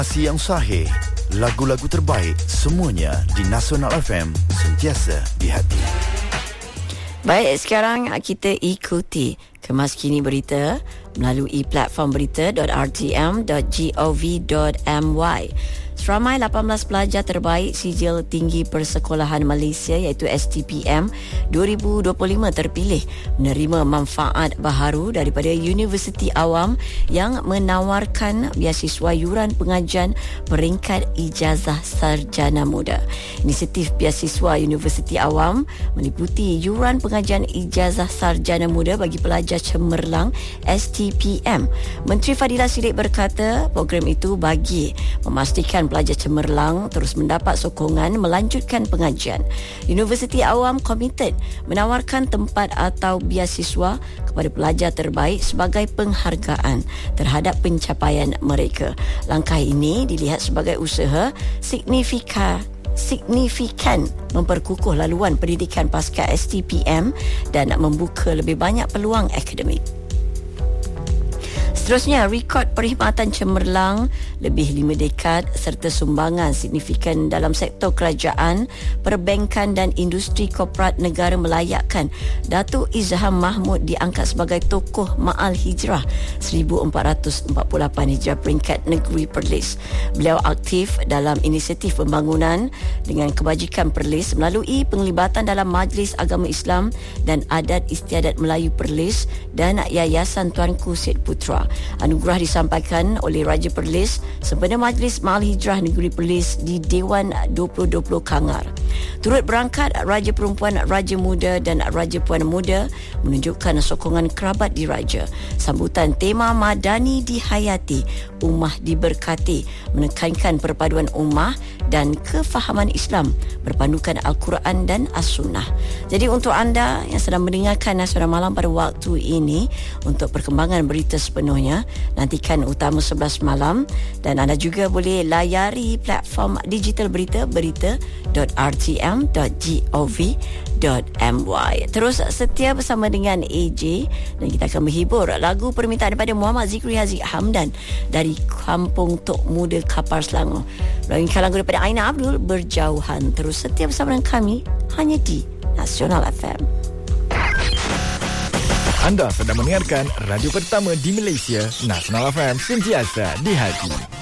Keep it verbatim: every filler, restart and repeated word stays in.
Informasi yang sahih, lagu-lagu terbaik, semuanya di Nasional F M, sentiasa di hati. Baik, sekarang kita ikuti Kemas Kini Berita melalui platform berita dot r t m dot gov dot m y. Seramai lapan belas pelajar terbaik sijil tinggi persekolahan Malaysia iaitu S T P M dua ribu dua puluh lima terpilih menerima manfaat baharu daripada Universiti Awam yang menawarkan beasiswa yuran pengajian peringkat ijazah sarjana muda. Inisiatif beasiswa Universiti Awam meliputi yuran pengajian ijazah sarjana muda bagi pelajar cemerlang S T P M. Menteri Fadilah Sidik berkata program itu bagi memastikan pelajar cemerlang terus mendapat sokongan melanjutkan pengajian. Universiti Awam komited menawarkan tempat atau beasiswa kepada pelajar terbaik sebagai penghargaan terhadap pencapaian mereka. Langkah ini dilihat sebagai usaha signifikan signifikan memperkukuh laluan pendidikan pasca S T P M dan membuka lebih banyak peluang akademik. Seterusnya, rekod perkhidmatan cemerlang lebih lima dekad serta sumbangan signifikan dalam sektor kerajaan, perbankan dan industri korporat negara melayakkan Datuk Izham Mahmud diangkat sebagai tokoh Ma'al Hijrah seribu empat ratus empat puluh lapan Hijrah peringkat negeri Perlis. Beliau aktif dalam inisiatif pembangunan dengan kebajikan Perlis melalui penglibatan dalam Majlis Agama Islam dan Adat Istiadat Melayu Perlis dan Yayasan Tuanku Syed Putra. Anugerah disampaikan oleh Raja Perlis sempena Majlis Ma'al Hijrah Negeri Perlis di Dewan dua ribu dua puluh Kangar. Turut berangkat Raja Perempuan Raja Muda dan Raja Puan Muda menunjukkan sokongan kerabat diraja. Sambutan tema Madani dihayati, Ummah diberkati menekankan perpaduan ummah dan kefahaman Islam berpandukan Al-Quran dan As-Sunnah. Jadi untuk anda yang sedang mendengarkan Nasional Malam pada waktu ini, untuk perkembangan berita sepenuhnya nantikan Utama sebelas malam, dan anda juga boleh layari platform digital berita berita dot r t m dot gov dot m y. Terus setia bersama dengan A J dan kita akan menghibur lagu permintaan daripada Muhammad Zikri Haziq Hamdan dari Kampung Tok Muda Kapar Selangor. Melainkan lagu daripada Aina Abdul, Berjauhan. Terus setia bersama dengan kami hanya di Nasional F M. Anda sedang mendengarkan radio pertama di Malaysia, Nasional F M, sentiasa di hati.